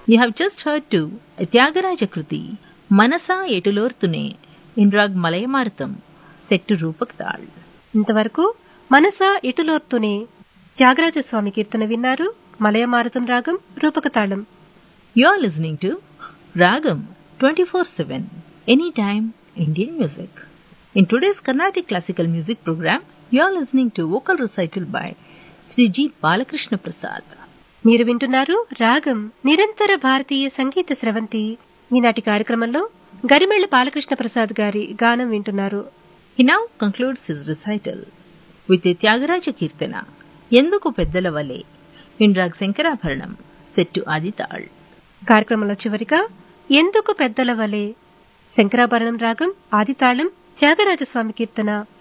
You have just heard to Tyagaraja Kruti, Manasa Etulortune, in Rag Malayamaratham, set to Rupak Tal. ఇంతవరకు మనస ఇటులోర్తునే త్యాగరాజ స్వామి కీర్తన విన్నారు. మలయమారుతం రాగం రూపకతాళం. You are listening to Ragam 24/7, anytime Indian music. In today's Carnatic classical music program, you are listening to vocal recital by Sri G. Balakrishna Prasad. మీరు వింటున్నారు రాగం నిరంతర భారతీయ సంగీత స్రవంతి. ఈనాటి కార్యక్రమంలో గరిమెళ్ల బాలకృష్ణ ప్రసాద్ గారి గానం వింటున్నారు. He now concludes his recital with a Tyagaraja Kirtana, Yenduku Peddala Vale, in Rag Sankarabharanam, set to Adital. కార్యక్రమంలో చివరిగా ఎందుకు పెద్దల వలె శంకరాభరణం రాగం ఆదితాళం త్యాగరాజస్వామి కీర్తన